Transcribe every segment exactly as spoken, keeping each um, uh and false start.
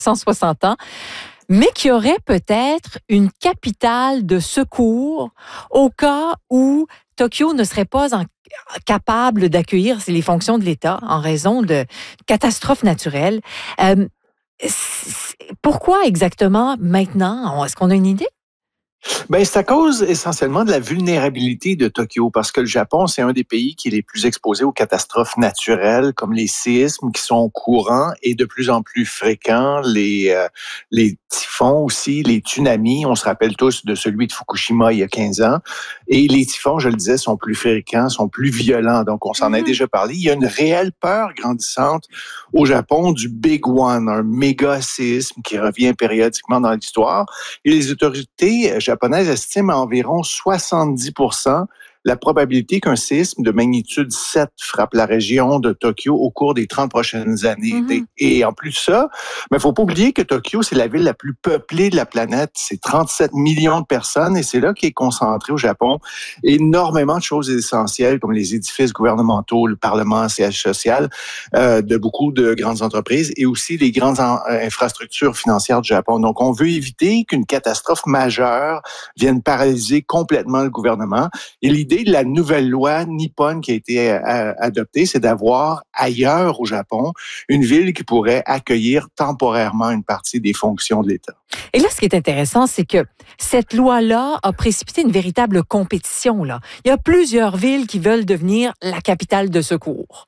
cent soixante ans, mais qui aurait peut-être une capitale de secours au cas où Tokyo ne serait pas en, capable d'accueillir les fonctions de l'État en raison de catastrophes naturelles. Euh, pourquoi exactement maintenant? Est-ce qu'on a une idée? Ben, c'est à cause essentiellement de la vulnérabilité de Tokyo, parce que le Japon, c'est un des pays qui est les plus exposés aux catastrophes naturelles, comme les séismes qui sont courants et de plus en plus fréquents, les, euh, les typhons aussi, les tsunamis. On se rappelle tous de celui de Fukushima il y a quinze ans. Et les typhons, je le disais, sont plus fréquents, sont plus violents. Donc, on s'en mm-hmm. a déjà parlé. Il y a une réelle peur grandissante au Japon du Big One, un méga séisme qui revient périodiquement dans l'histoire. Et les autorités japonaises estiment à environ soixante-dix pour cent la probabilité qu'un séisme de magnitude sept frappe la région de Tokyo au cours des trente prochaines années. Mm-hmm. Et en plus de ça, il ne faut pas oublier que Tokyo, c'est la ville la plus peuplée de la planète. C'est trente-sept millions de personnes et c'est là qu'est concentré au Japon énormément de choses essentielles comme les édifices gouvernementaux, le Parlement, le siège social euh, de beaucoup de grandes entreprises et aussi les grandes en, euh, infrastructures financières du Japon. Donc, on veut éviter qu'une catastrophe majeure vienne paralyser complètement le gouvernement. Et l'idée L'idée de la nouvelle loi nippone qui a été euh, adoptée, c'est d'avoir ailleurs au Japon une ville qui pourrait accueillir temporairement une partie des fonctions de l'État. Et là, ce qui est intéressant, c'est que cette loi-là a précipité une véritable compétition, là. Il y a plusieurs villes qui veulent devenir la capitale de secours.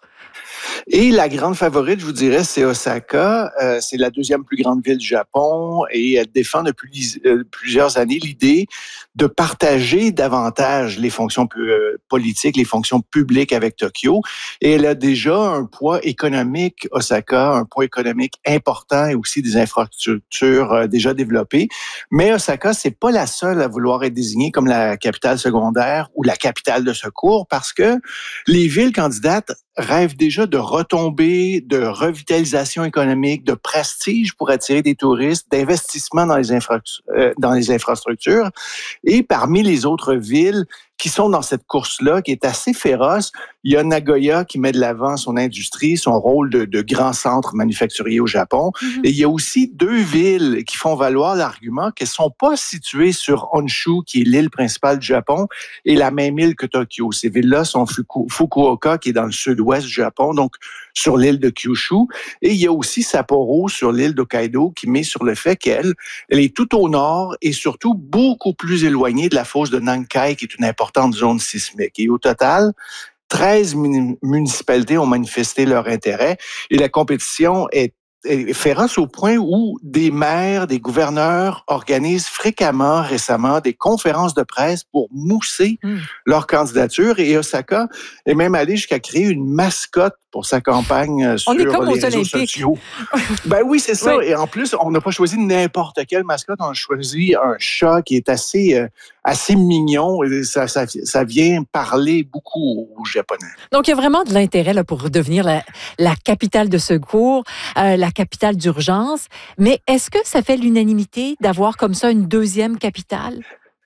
Et la grande favorite, je vous dirais, c'est Osaka. Euh, c'est la deuxième plus grande ville du Japon et elle défend depuis euh, plusieurs années l'idée de partager davantage les fonctions euh, politiques, les fonctions publiques avec Tokyo. Et elle a déjà un poids économique, Osaka, un poids économique important et aussi des infrastructures euh, déjà développées. Mais Osaka, c'est pas la seule à vouloir être désignée comme la capitale secondaire ou la capitale de secours parce que les villes candidates rêvent déjà de retombées, de revitalisation économique, de prestige pour attirer des touristes, d'investissement dans les, infra- euh, dans les infrastructures. Et parmi les autres villes qui sont dans cette course-là, qui est assez féroce, il y a Nagoya qui met de l'avant son industrie, son rôle de, de grand centre manufacturier au Japon. Mm-hmm. Et il y a aussi deux villes qui font valoir l'argument qu'elles ne sont pas situées sur Honshu, qui est l'île principale du Japon, et la même île que Tokyo. Ces villes-là sont Fuku- Fukuoka, qui est dans le sud-ouest du Japon, donc sur l'île de Kyushu. Et il y a aussi Sapporo, sur l'île d'Hokkaido, qui met sur le fait qu'elle elle est tout au nord et surtout beaucoup plus éloignée de la fosse de Nankai, qui est une importante zone sismique. Et au total, treize municipalités ont manifesté leur intérêt et la compétition est féroce au point où des maires, des gouverneurs organisent fréquemment, récemment, des conférences de presse pour mousser mmh. leur candidature. Et Osaka est même allé jusqu'à créer une mascotte pour sa campagne sur les réseaux Olympiques. sociaux. Ben oui, c'est ça. Oui. Et en plus, on n'a pas choisi n'importe quelle mascotte. On a choisi un chat qui est assez, euh, assez mignon. Et ça, ça, ça vient parler beaucoup aux Japonais. Donc, il y a vraiment de l'intérêt là, pour devenir la, la capitale de secours, euh, la capitale d'urgence. Mais est-ce que ça fait l'unanimité d'avoir comme ça une deuxième capitale?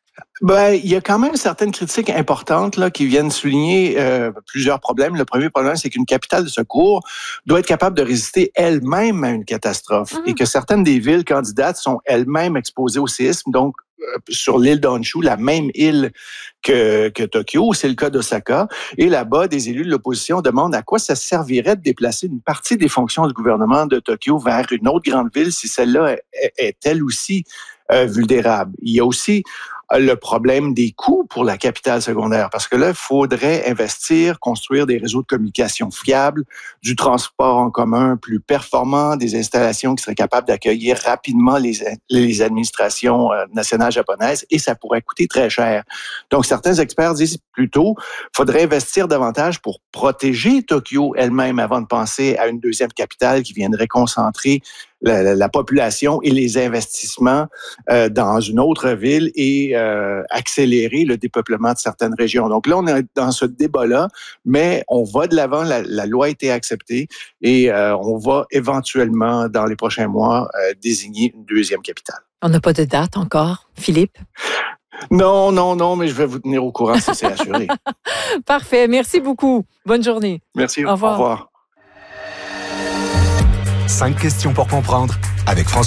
Ben, il y a quand même certaines critiques importantes là, qui viennent souligner euh, plusieurs problèmes. Le premier problème, c'est qu'une capitale de secours doit être capable de résister elle-même à une catastrophe mmh. et que certaines des villes candidates sont elles-mêmes exposées au séisme. Donc, euh, sur l'île d'Honshu, la même île que, que Tokyo, c'est le cas d'Osaka. Et là-bas, des élus de l'opposition demandent à quoi ça servirait de déplacer une partie des fonctions du gouvernement de Tokyo vers une autre grande ville si celle-là est, est, est elle aussi euh, vulnérable. Il y a aussi le problème des coûts pour la capitale secondaire, parce que là, il faudrait investir, construire des réseaux de communication fiables, du transport en commun plus performant, des installations qui seraient capables d'accueillir rapidement les, les administrations nationales japonaises, et ça pourrait coûter très cher. Donc, certains experts disent plutôt qu'il faudrait investir davantage pour protéger Tokyo elle-même avant de penser à une deuxième capitale qui viendrait concentrer La, la, la population et les investissements euh, dans une autre ville et euh, accélérer le dépeuplement de certaines régions. Donc là, on est dans ce débat-là, mais on va de l'avant, la, la loi a été acceptée et euh, on va éventuellement, dans les prochains mois, euh, désigner une deuxième capitale. On n'a pas de date encore, Philippe? Non, non, non, mais je vais vous tenir au courant si c'est assuré. Parfait, merci beaucoup. Bonne journée. Merci, au revoir. Au revoir. cinq questions pour comprendre avec François